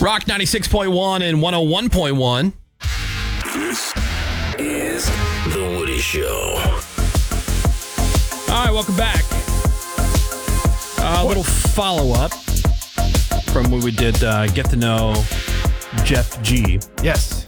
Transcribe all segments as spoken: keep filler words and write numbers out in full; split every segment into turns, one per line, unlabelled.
Rock ninety-six point one and one oh one point one.
This is The Woody Show.
All right, welcome back. A little follow-up from when we did uh, Get to Know Jeff G.
Yes.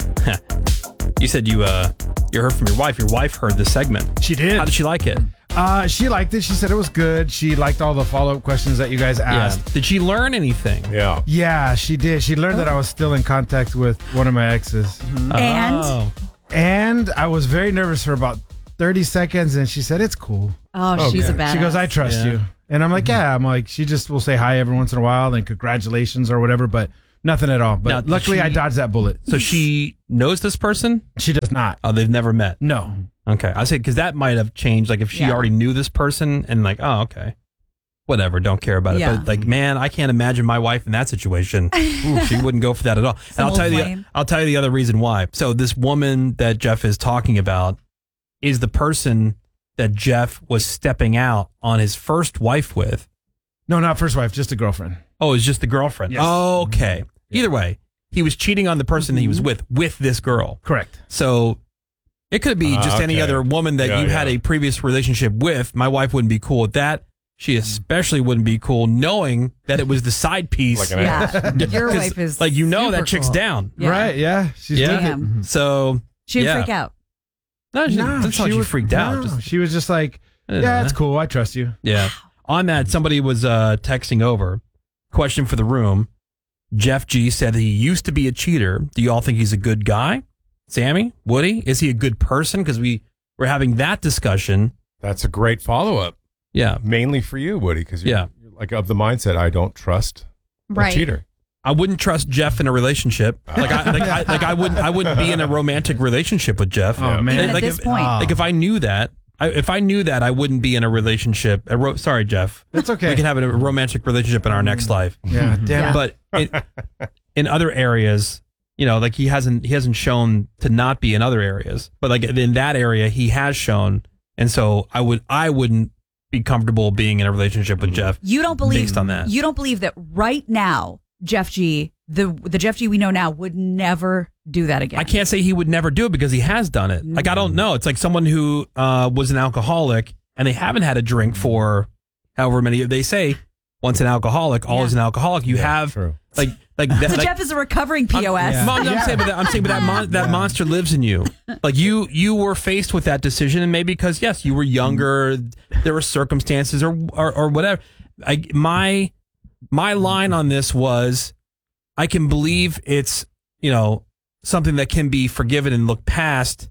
You said you uh, you heard from your wife. Your wife heard the segment.
She did.
How did she like it?
Uh, she liked it. She said it was good. She liked all the follow-up questions that you guys asked.
Yeah. Did she learn anything?
Yeah.
Yeah, she did. She learned that I was still in contact with one of my exes.
Mm-hmm. And?
Oh.
And I was very nervous for about thirty seconds, and she said, it's cool.
Oh, she's a badass.
She goes, I trust
Yeah.
you. And I'm like, yeah. I'm like, she just will say hi every once in a while and congratulations or whatever, but nothing at all. But
Now,
luckily,
she-
I dodged that bullet.
So she knows this person?
She does not.
Oh, they've never met.
No.
Okay. I say because that might have changed. Like if she
Yeah.
already knew this person and like, oh, okay. Whatever, don't care about it.
Yeah.
But like, man, I can't imagine my wife in that situation. Ooh, she wouldn't go for that at all. And I'll
old
tell you, the,
flame.
I'll tell you the other reason why. So this woman that Jeff is talking about is the person that Jeff was stepping out on his first wife with.
No, not first wife, just a girlfriend.
Oh, it's just the girlfriend.
Yes.
Oh, okay. Either way, he was cheating on the person that he was with with this girl.
Correct.
So it could be
Ah,
just any
okay.
other woman that
Yeah,
you had
yeah.
a previous relationship with. My wife wouldn't be cool with that. She especially wouldn't be cool knowing that it was the side piece.
Like an ass.
Yeah. Your
'Cause,
wife is
like, you know
super
that chick's
cool.
down.
Yeah.
Right, yeah. She's
Yeah.
with it.
Damn.
So
She would
yeah.
freak out.
No, she,
No,
that's not she
was
freaked out.
no,
Just,
she was just like,
I don't
yeah,
know.
it's cool. I trust you.
Yeah. On that, somebody was uh, texting over. Question for the room. Jeff G said he used to be a cheater. Do you all think he's a good guy? Sammy? Woody? Is he a good person? Because we were having that discussion.
That's a great follow-up.
Yeah.
Mainly for you, Woody, because you're,
Yeah.
you're like of the mindset, I don't trust
Right.
a cheater.
I wouldn't trust Jeff in a relationship. Like I, like, I, like I wouldn't, I wouldn't be in a romantic relationship with Jeff.
Oh, man.
Even at
like
this
if,
point.
like if I knew that, I, if I knew that, I wouldn't be in a relationship. A ro- sorry, Jeff.
That's okay.
We can have a romantic relationship in our next life.
Yeah, damn
Yeah.
it.
But in, in other areas, you know, like he hasn't, he hasn't shown to not be in other areas. But like in that area, he has shown, and so I would, I wouldn't be comfortable being in a relationship with Jeff.
You don't believe
based on that.
You don't believe that right now, Jeff G, the the Jeff G we know now, would never do that again.
I can't say he would never do it because he has done it. Like, I don't know. It's like someone who uh, was an alcoholic and they haven't had a drink for however many. They say once an alcoholic, always
Yeah.
an alcoholic. You have
true.
like like that.
So
like,
Jeff is a recovering P O S.
I'm, I'm, I'm saying, but that, I'm saying, but that mon- that monster lives in you. Like you, you were faced with that decision, and maybe because yes, you were younger, there were circumstances or or, or whatever. I, my my line on this was, I can believe it's you know something that can be forgiven and looked past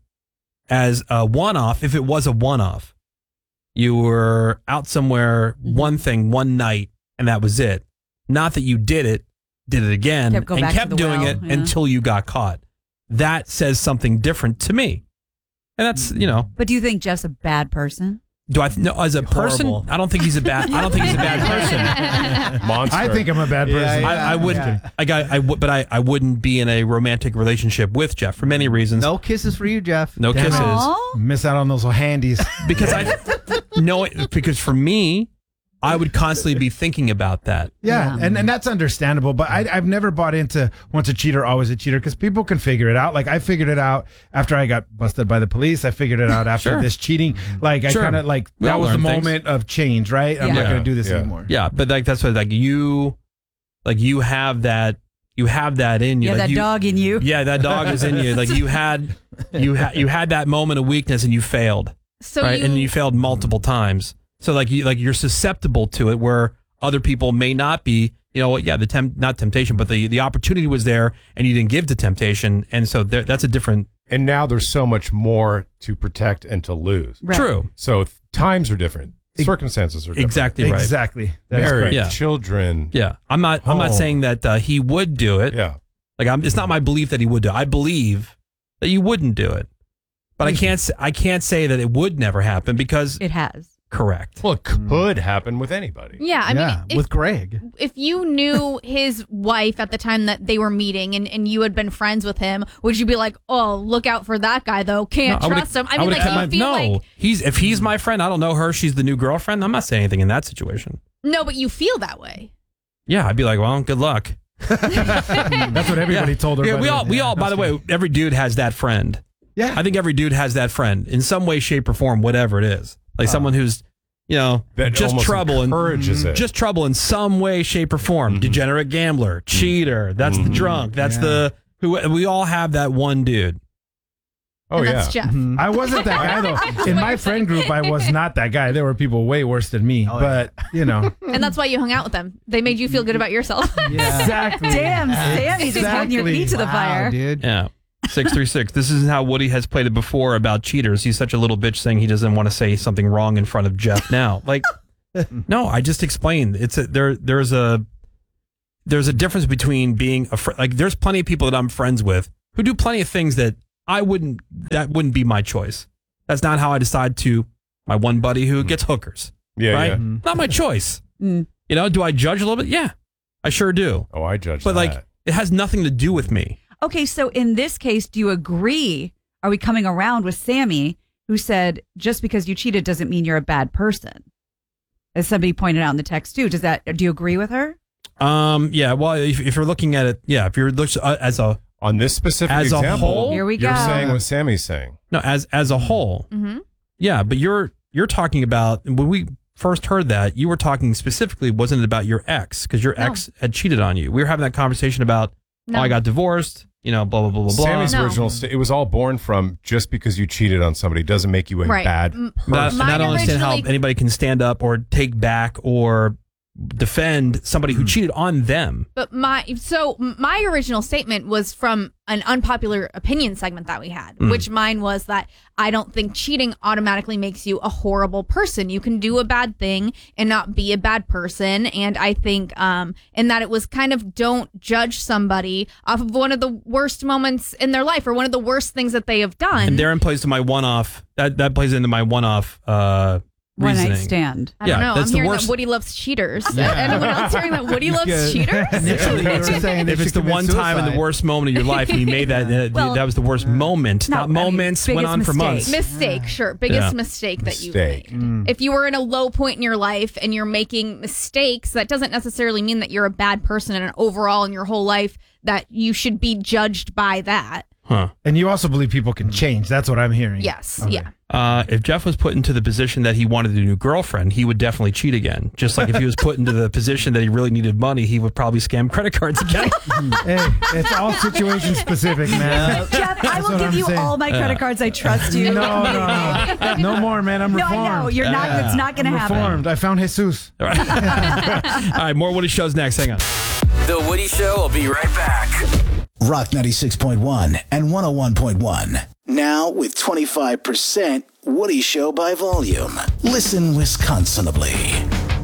as a one-off if it was a one-off. You were out somewhere, one thing, one night, and that was it. Not that you did it, did it again,
Kept going
and
back to
kept
the
doing
well,
it
yeah.
until you got caught. That says something different to me. And that's, you know,
But do you think Jeff's a bad person?
do I, no, as a person,
Horrible.
I don't think he's a bad, I don't think he's a bad person.
Monster.
I think I'm a bad
Yeah,
person.
yeah.
I, I would, I got, I would, but I, I wouldn't be in a romantic relationship with Jeff for many reasons.
No kisses for you, Jeff.
No
Damn it.
kisses.
Aw.
Miss out on those handies.
Because I, no, because for me, I would constantly be thinking about that.
Yeah,
Yeah.
and, and that's understandable. But I, I've never bought into once a cheater, always a cheater, because people can figure it out. Like I figured it out after I got busted by the police. I figured it out after
Sure.
this cheating. Like I
Sure.
kind of like
We
that
all
was the
learn things.
moment of change, right? I'm
Yeah.
not
Yeah.
going to do this
Yeah.
anymore.
Yeah, but like that's what like you, like you have that, you have that in you.
Yeah,
like
that
you,
dog in you.
Yeah, that dog is in you. Like you had, you had, you had that moment of weakness and you failed,
So
right?
you,
And you failed multiple times. So like you, like you're susceptible to it, where other people may not be. You know, yeah, the temp, not temptation, but the the opportunity was there, and you didn't give to temptation, and so there, that's a different.
And now there's so much more to protect and to lose.
Right.
True,
So th- times are different. Circumstances are different.
exactly right.
Exactly. That is
Marriage,
correct.
Yeah.
children.
Yeah, I'm not. I'm not
Oh.
saying that uh, he would do it.
Yeah.
Like I'm, it's not my belief that he would do it. I believe that you wouldn't do it, but I can't. s- I can't say that it would never happen because
It has.
correct.
Well, it could happen with anybody.
yeah, I
yeah,
mean, if,
with Greg.
if you knew his wife at the time that they were meeting and, and you had been friends with him, would you be like, oh, look out for that guy, though? Can't
No, I would've-
trust him. I mean,
would've
like,
kept
you
my-
feel
no,
like,
he's if he's my friend, I don't know her. She's the new girlfriend. I'm not saying anything in that situation.
no, but you feel that way.
Yeah, I'd be like, well, good luck.
That's what everybody told her.
Yeah,
by
we
the
all,
way.
we
Yeah,
all. By
that's
the way,
good.
every dude has that friend.
Yeah.
I think every dude has that friend in some way, shape, or form, whatever it is. Like someone who's, you know,
That
just
almost
trouble and
encourages it.
just trouble in some way, shape, or form. Degenerate gambler, cheater. That's the drunk. That's
Yeah.
the who. We all have that one dude.
Oh,
and
yeah.
that's Jeff.
I wasn't that guy though. In my friend group, I was not that guy. There were people way worse than me. But you know,
And that's why you hung out with them. They made you feel good about yourself.
exactly.
Damn, Sammy's just putting your feet to the fire.
dude.
Yeah. six three six. This is how Woody has played it before about cheaters. He's such a little bitch saying he doesn't want to say something wrong in front of Jeff now. Like, no, I just explained. It's a, there. There's a there's a difference between being a friend. Like, there's plenty of people that I'm friends with who do plenty of things that I wouldn't. That wouldn't be my choice. That's not how I decide to. My one buddy who gets hookers.
Yeah,
right?
yeah.
Not my choice.
Mm.
You know, do I judge a little bit? Yeah, I sure do.
Oh, I judge
But
that.
like, it has nothing to do with me.
Okay, so in this case, do you agree? Are we coming around with Sammy, who said just because you cheated doesn't mean you're a bad person? As somebody pointed out in the text too. Does that? Do you agree with her?
Um. Yeah. Well, if, if you're looking at it, yeah. If you're looking uh, as a
On this specific
As a
example,
whole?
Here we
you're
go.
saying what Sammy's saying.
no, as as a whole,
hmm
yeah. But you're you're talking about when we first heard that you were talking specifically, wasn't it about your ex? Because your
No.
ex had cheated on you. We were having that conversation about
No.
oh, I got divorced. You know, blah blah blah blah blah.
Sammy's
No.
original, sta- it was all born from just because you cheated on somebody doesn't make you a
Right.
bad
M-
person.
Not, and I
Mine
don't understand how
originally-
anybody can stand up or take back or defend somebody who cheated on them.
But my so my original statement was from an unpopular opinion segment that we had, which mine was that I don't think cheating automatically makes you a horrible person. You can do a bad thing and not be a bad person. And I think um and that it was kind of don't judge somebody off of one of the worst moments in their life or one of the worst things that they have done.
And therein plays to my one off. That that plays into my one off uh,
One
reasoning.
night stand.
I don't
yeah,
know.
that's
I'm
the
hearing
worst-
that Woody loves cheaters. Anyone else hearing that Woody loves
Yeah.
cheaters?
Initially, you were saying
If
that
it's the
you
one
commit
time in the
suicide.
worst moment of your life and you made that, uh,
Well,
that was the worst moment.
no,
Not
I mean,
moments, went
biggest
on for months.
mistake.
Mistake, sure. Biggest
Yeah.
mistake that you've
Mistake.
made. If you were in a low point in your life and you're making mistakes, that doesn't necessarily mean that you're a bad person and overall in your whole life that you should be judged by that.
Huh.
And you also believe people can change. That's what I'm hearing.
Yes.
Okay.
Yeah.
Uh, if Jeff was put into the position that he wanted a new girlfriend, he would definitely cheat again. Just like if he was put into the position that he really needed money, he would probably scam credit cards again.
Hey, it's all situation specific, man.
Jeff, I
That's
will
what
give
I'm
you
saying.
all my credit cards. I trust you.
No, no, no. No more, man. I'm
No,
reformed.
I know. You're not. It's not going to
I'm
happen.
reformed. I found Jesus.
All right. All right, more Woody Shows next. Hang on.
The Woody Show will be right back.
Rock ninety-six point one and one oh one point one. Now with twenty-five percent Woody Show by volume. Listen Wisconsinably.